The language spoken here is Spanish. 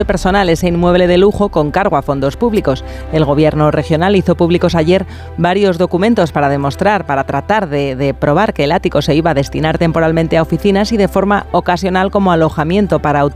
personal ese inmueble de lujo con cargo a fondos públicos. El gobierno regional hizo públicos ayer varios documentos para tratar de probar que el ático se iba a destinar temporalmente a oficinas y de forma ocasional como alojamiento para